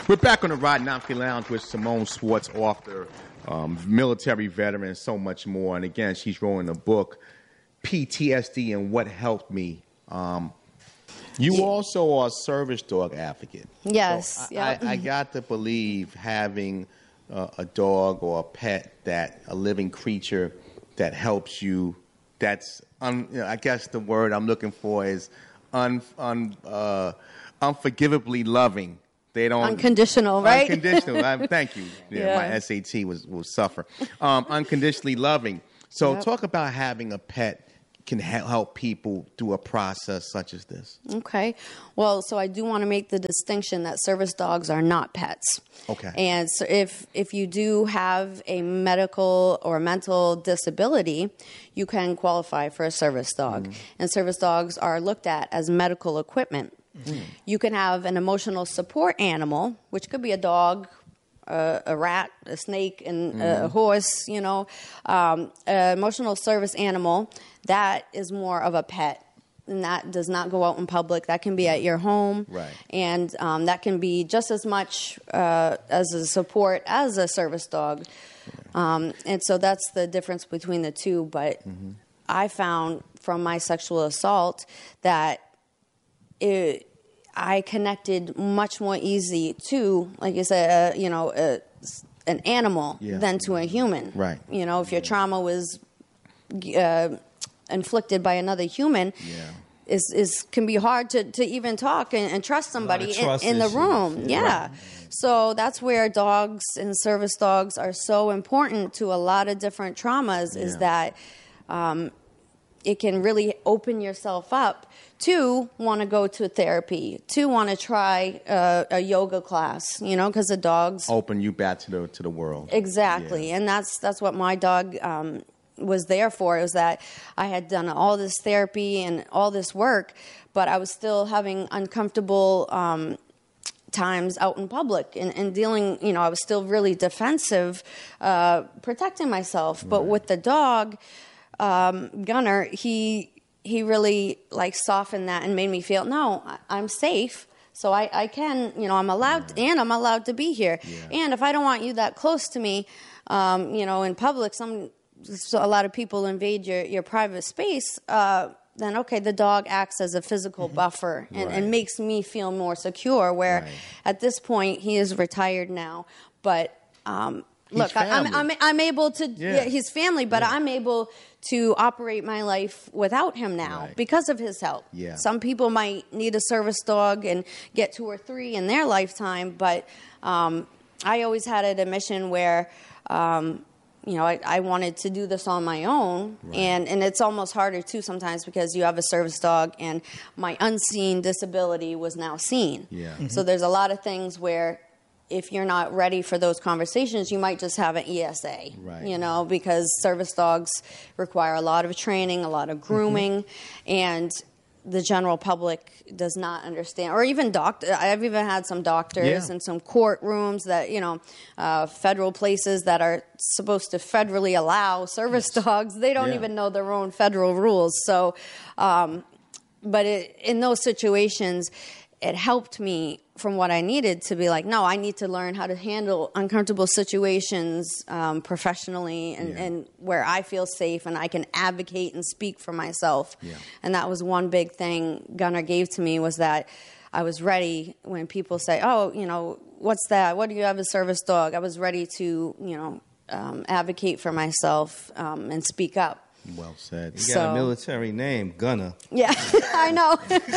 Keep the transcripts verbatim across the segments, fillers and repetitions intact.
We're back on the Rod Knopke Lounge with Simone Schwartz, author, um, military veteran, and so much more. And again, she's writing a book, P T S D and What Helped Me. Um, you also are a service dog advocate. Yes. So yep. I, I got to believe having uh, a dog or a pet, that a living creature that helps you, that's, un, you know, I guess the word I'm looking for is un, un, uh, unforgivably loving. They don't unconditional, right? Unconditional. I, thank you. Yeah, yeah. My S A T was will suffer. Um, unconditionally loving. So yep. talk about having a pet can ha- help people through a process such as this. Okay. Well, so I do want to make the distinction that service dogs are not pets. Okay. And so if if you do have a medical or mental disability, you can qualify for a service dog. Mm. And service dogs are looked at as medical equipment. Mm. You can have an emotional support animal, which could be a dog, uh, a rat, a snake, and mm. a horse, you know. Um, an emotional service animal, that is more of a pet. And that does not go out in public. That can be at your home. Right. And um, that can be just as much uh, as a support as a service dog. Yeah. Um, and so that's the difference between the two. But mm-hmm. I found from my sexual assault that It, I connected much more easy to, like you said, uh, you know, uh, an animal yeah. than to a human. Right. You know, if your trauma was uh, inflicted by another human, yeah. is is can be hard to, to even talk and, and trust somebody trust in, in the issues. room. Yeah. yeah. Right. So that's where dogs and service dogs are so important to a lot of different traumas. Yeah. Is that um, it can really open yourself up to want to go to therapy, to want to try uh, a yoga class, you know, because the dogs open you back to the to the world. Exactly, yeah. And that's that's what my dog um, was there for. It was that I had done all this therapy and all this work, but I was still having uncomfortable um, times out in public and, and dealing. You know, I was still really defensive, uh, protecting myself. But right. with the dog, um, Gunner, he. He really like softened that and made me feel, no, I'm safe. So I, I can, you know, I'm allowed, yeah. and I'm allowed to be here. Yeah. And if I don't want you that close to me, um, you know, in public, some, so a lot of people invade your, your private space, uh, then okay, the dog acts as a physical buffer and, right. and makes me feel more secure, where right. at this point he is retired now, but, um, look, I, I'm, I'm I'm able to. Yeah. Yeah, he's family, but yeah. I'm able to operate my life without him now right. because of his help. Yeah. Some people might need a service dog and get two or three in their lifetime, but um, I always had it a mission where, um, you know, I, I wanted to do this on my own, right. and and it's almost harder too sometimes because you have a service dog, and my unseen disability was now seen. Yeah. Mm-hmm. So there's a lot of things where, if you're not ready for those conversations, you might just have an E S A, right. you know, because service dogs require a lot of training, a lot of grooming, mm-hmm. and the general public does not understand, or even doctor. I've even had some doctors yeah. and some courtrooms that, you know, uh, federal places that are supposed to federally allow service yes. dogs. They don't yeah. even know their own federal rules. So, um, but it, in those situations, it helped me from what I needed to be like, no, I need to learn how to handle uncomfortable situations um, professionally and, yeah. and where I feel safe and I can advocate and speak for myself. Yeah. And that was one big thing Gunnar gave to me, was that I was ready when people say, oh, you know, what's that? What do you have a service dog? I was ready to, you know, um, advocate for myself um, and speak up. Well said. You So- got a military name, Gunner. Yeah, I know.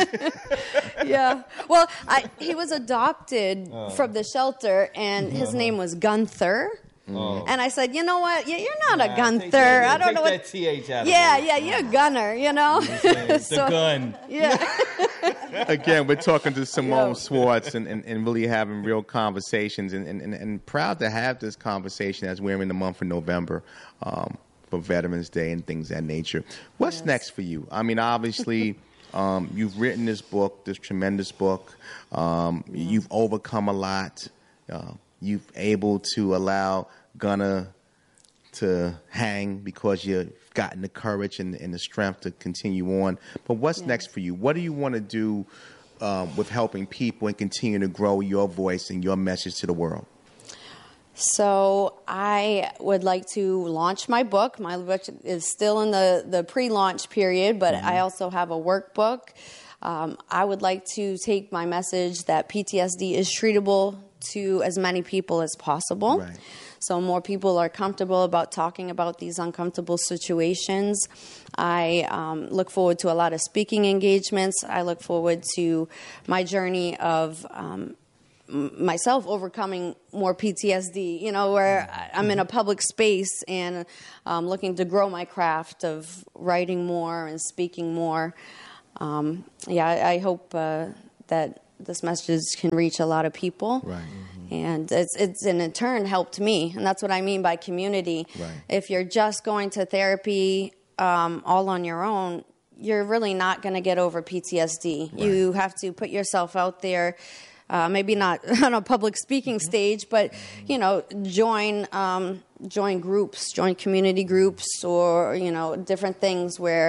Yeah. Well, I, he was adopted Oh. from the shelter, and his name was Gunther. Oh. And I said, you know what? Yeah, you're not Nah, a take Gunther. that- I don't take know what. that T H out of Yeah, it. yeah, you're a gunner, you know? The So- gun. Yeah. Again, we're talking to Simone Yo. Schwartz and, and, and really having real conversations, and, and, and proud to have this conversation as we're in the month of November. Um, for Veterans Day and things of that nature. What's Yes. next for you? I mean, obviously, um, you've written this book, this tremendous book. Um, Yeah. You've overcome a lot. Uh, you've able to allow Gunner to hang because you've gotten the courage and, and the strength to continue on. But what's Yeah. next for you? What do you want to do um, with helping people and continue to grow your voice and your message to the world? So I would like to launch my book. My book is still in the, the pre-launch period, but mm-hmm. I also have a workbook. Um, I would like to take my message that P T S D is treatable to as many people as possible. Right. So more people are comfortable about talking about these uncomfortable situations. I um, look forward to a lot of speaking engagements. I look forward to my journey of um, myself overcoming more P T S D, you know, where I'm in a public space and um, looking to grow my craft of writing more and speaking more. Um, yeah, I, I hope uh, that this message can reach a lot of people. Right. Mm-hmm. And it's, it's and in turn helped me. And that's what I mean by community. Right. If you're just going to therapy um, all on your own, you're really not going to get over P T S D. Right. You have to put yourself out there. Uh, maybe not on a public speaking mm-hmm. stage, but, you know, join um, join groups, join community groups or, you know, different things where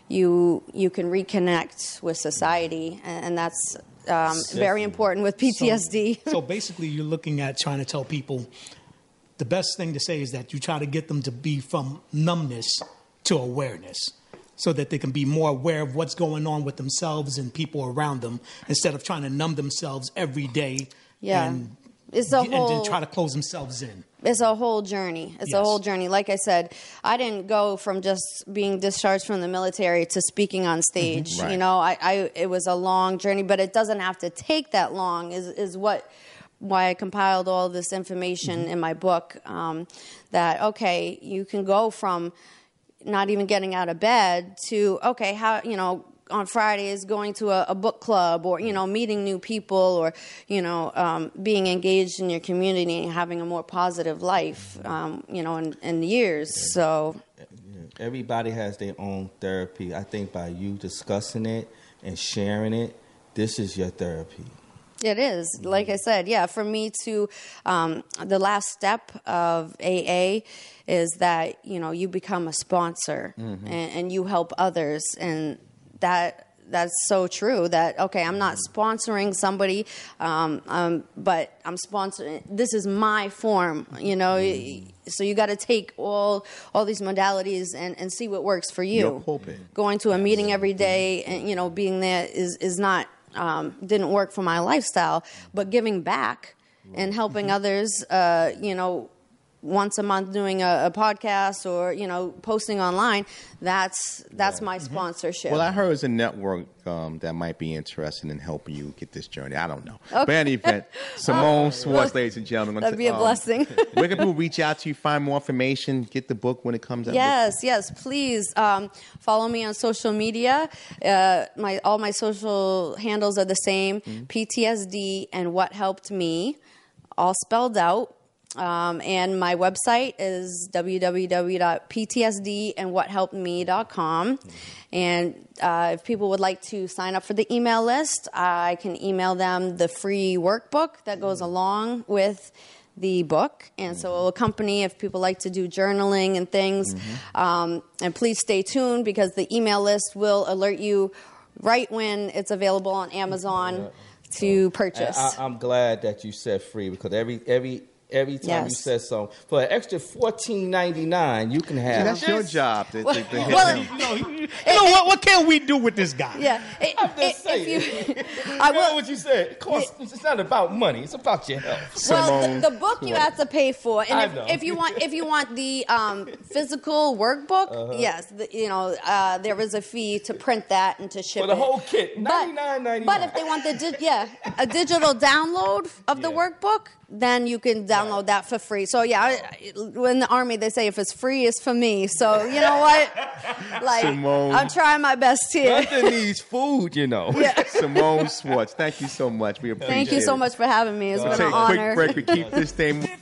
you you can reconnect with society. And, and that's um, very important with P T S D. So, so basically you're looking at trying to tell people the best thing to say is that you try to get them to be from numbness to awareness, so that they can be more aware of what's going on with themselves and people around them, instead of trying to numb themselves every day yeah. and, it's a and whole, then try to close themselves in. It's a whole journey. It's yes. a whole journey. Like I said, I didn't go from just being discharged from the military to speaking on stage. Mm-hmm. Right. You know, I, I it was a long journey, but it doesn't have to take that long is, is what why I compiled all this information mm-hmm. in my book, um, that, okay, you can go from not even getting out of bed to, okay, how, you know, on Fridays going to a, a book club or, you know, meeting new people or, you know, um, being engaged in your community and having a more positive life, um, you know, in, in years. So everybody has their own therapy. I think by you discussing it and sharing it, this is your therapy. It is. Like I said, yeah, for me to, um, the last step of A A is that, you know, you become a sponsor mm-hmm. and, and you help others. And that that's so true that, okay, I'm not sponsoring somebody, um, um, but I'm sponsoring, this is my form, you know, mm-hmm. so you got to take all all these modalities and, and see what works for you. Your pulpit. Going to a meeting every day and, you know, being there is, is not, Um, didn't work for my lifestyle, but giving back and helping mm-hmm. others, uh, you know, once a month doing a, a podcast or, you know, posting online, that's that's my mm-hmm. sponsorship. Well, I heard it's a network um, that might be interested in helping you get this journey. I don't know. Okay. But in any event, Simone Swartz, ladies and gentlemen. That'd be a um, blessing. Where can people reach out to you, find more information, get the book when it comes out? Yes, yes, please um, follow me on social media. Uh, my all my social handles are the same, mm-hmm. P T S D and What Helped Me, all spelled out. Um, and my website is w w w dot p t s d and what helped me dot com. And uh, if people would like to sign up for the email list, I can email them the free workbook that goes along with the book. And so it will accompany if people like to do journaling and things. Mm-hmm. Um, and please stay tuned because the email list will alert you right when it's available on Amazon yeah. to purchase. I, I'm glad that you said free because every every Every time yes. you said so, for an extra fourteen ninety-nine, you can have. See, that's this. your job. To, to, to well, you know, you know what, what can we do with this guy? Yeah, it, I'm just it, saying. If you, I will, know what you said. It costs, it, it's not about money; it's about your health. Well, the, the book you have to pay for, and I if, know. if you want, if you want the um, physical workbook, uh-huh. yes, the, you know uh, there is a fee to print that and to ship for the it. whole kit, ninety-nine ninety-nine. But if they want the di- yeah a digital download of the yeah. workbook, then you can download right. that for free. So yeah, I, in the Army they say if it's free, it's for me. So you know what? Like Simone. I'm trying my best here. Nothing needs food, you know. Yeah. Simone Swartz, thank you so much. We appreciate it. Thank you so much for having me. It's We'll been take an a honor. quick break. We keep this thing.